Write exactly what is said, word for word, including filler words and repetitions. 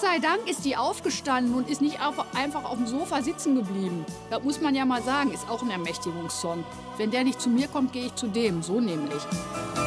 sei Dank ist die aufgestanden und ist nicht auf, einfach auf dem Sofa sitzen geblieben. Das muss man ja mal sagen, ist auch ein Ermächtigungssong. Wenn der nicht zu mir kommt, gehe ich zu dem, so nämlich.